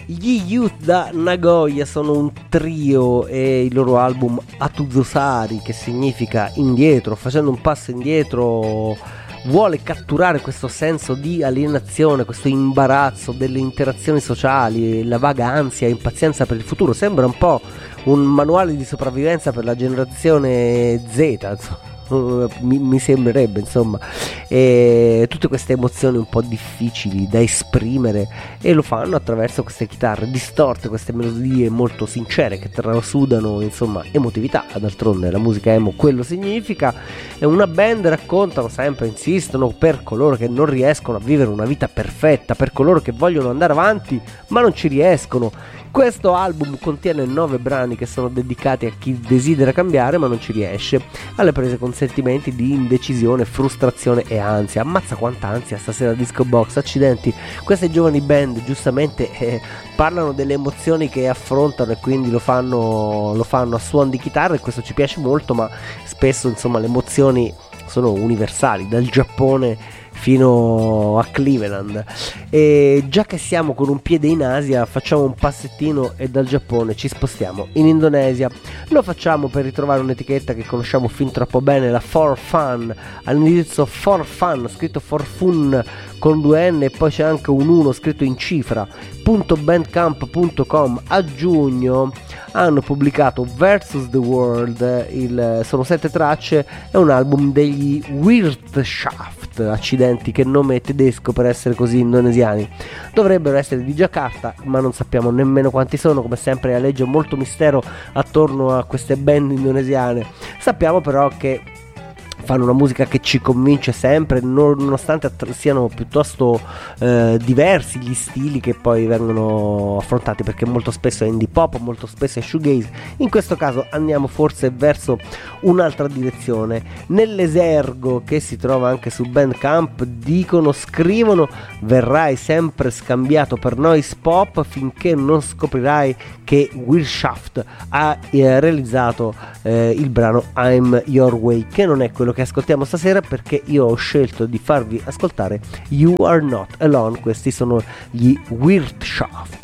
Gli Youth da Nagoya sono un trio e il loro album Atuzosari, che significa indietro, facendo un passo indietro, vuole catturare questo senso di alienazione, questo imbarazzo delle interazioni sociali, la vaga ansia e impazienza per il futuro. Sembra un po' un manuale di sopravvivenza per la generazione Z, insomma. Mi sembrerebbe, insomma, e tutte queste emozioni un po' difficili da esprimere, e lo fanno attraverso queste chitarre distorte, queste melodie molto sincere che trasudano, insomma, emotività. D'altronde la musica emo quello significa. È una band, raccontano sempre, insistono per coloro che non riescono a vivere una vita perfetta, per coloro che vogliono andare avanti ma non ci riescono. Questo album contiene 9 brani che sono dedicati a chi desidera cambiare ma non ci riesce, alle prese con sentimenti di indecisione, frustrazione e ansia. Ammazza quanta ansia stasera Disco Box, accidenti. Queste giovani band giustamente parlano delle emozioni che affrontano e quindi lo fanno a suon di chitarra, e questo ci piace molto, ma spesso, insomma, le emozioni sono universali, dal Giappone fino a Cleveland. E già che siamo con un piede in Asia, facciamo un passettino e dal Giappone ci spostiamo in Indonesia. Lo facciamo per ritrovare un'etichetta che conosciamo fin troppo bene, la For Fun, all'indirizzo For Fun, scritto For Fun con 2 N, e poi c'è anche un 1 scritto in cifra, .bandcamp.com. A giugno hanno pubblicato Versus the World, sono 7 tracce, è un album degli Wirtschaft, accidenti, che nome tedesco per essere così indonesiani. Dovrebbero essere di Giacarta, ma non sappiamo nemmeno quanti sono. Come sempre aleggia molto mistero attorno a queste band indonesiane. Sappiamo però che fanno una musica che ci convince sempre, nonostante siano piuttosto diversi gli stili che poi vengono affrontati, perché molto spesso è indie pop, molto spesso è shoegaze. In questo caso andiamo forse verso un'altra direzione. Nell'esergo, che si trova anche su Bandcamp, scrivono: verrai sempre scambiato per noise pop finché non scoprirai che Wirtschaft ha realizzato il brano I'm Your Way, che non è quello che ascoltiamo stasera, perché io ho scelto di farvi ascoltare You Are Not Alone. Questi sono gli Wirtschaft.